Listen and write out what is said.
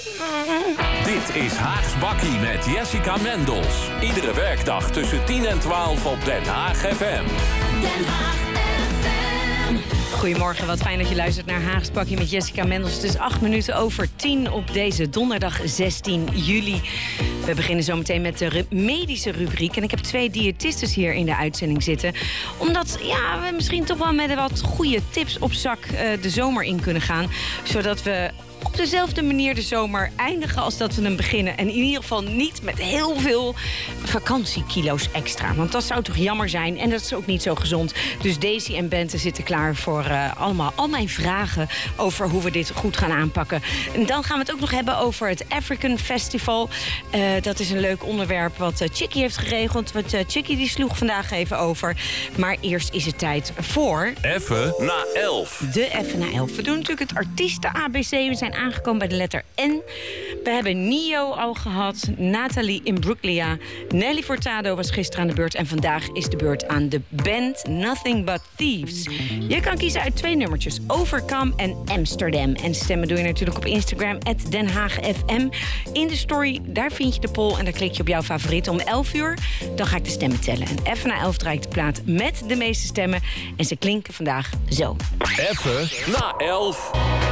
Dit is Haags Bakkie met Jessica Mendels. Iedere werkdag tussen 10 en 12 op Den Haag FM. Den Haag FM. Goedemorgen, wat fijn dat je luistert naar Haags Bakkie met Jessica Mendels. Het is 8 minuten over 10 op deze donderdag 16 juli. We beginnen zometeen met de medische rubriek. En ik heb 2 diëtistes hier in de uitzending zitten. Omdat we misschien toch wel met wat goede tips op zak de zomer in kunnen gaan. Zodat we op dezelfde manier de zomer eindigen als dat we hem beginnen. En in ieder geval niet met heel veel vakantiekilo's extra. Want dat zou toch jammer zijn. En dat is ook niet zo gezond. Dus Daisy en Bente zitten klaar voor allemaal al mijn vragen over hoe we dit goed gaan aanpakken. En dan gaan we het ook nog hebben over het African Festival. Dat is een leuk onderwerp wat Chickie heeft geregeld. Want Chickie die sloeg vandaag even over. Maar eerst is het tijd voor... Even na 11. De Even na 11. We doen natuurlijk het artiesten ABC. We zijn aangekomen bij de letter N. We hebben Nio al gehad. Nathalie Imbruglia. Nelly Furtado was gisteren aan de beurt. En vandaag is de beurt aan de band Nothing But Thieves. Je kan kiezen uit 2 nummertjes. Overcome en Amsterdam. En stemmen doe je natuurlijk op Instagram @denhaagfm. In de story, daar vind je de poll. En daar klik je op jouw favoriet. Om 11 uur, dan ga ik de stemmen tellen. En even na 11 draai ik de plaat met de meeste stemmen. En ze klinken vandaag zo. Even na 11.